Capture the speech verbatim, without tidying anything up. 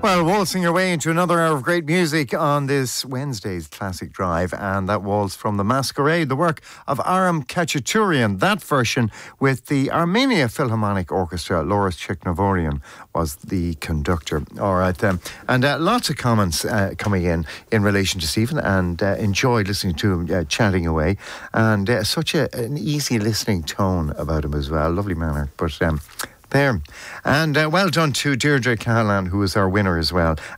Well, waltzing your way into another hour of great music on this Wednesday's Classic Drive, and that waltz from The Masquerade, the work of Aram Khachaturian. That version with the Armenia Philharmonic Orchestra. Loris Cheknovorian was the conductor. All right, then. And uh, lots of comments uh, coming in in relation to Stephen, and uh, enjoyed listening to him uh, chatting away. And uh, such a, an easy listening tone about him as well. Lovely manner. But... Um, There. And uh, well done to Deirdre Callahan, who was our winner as well.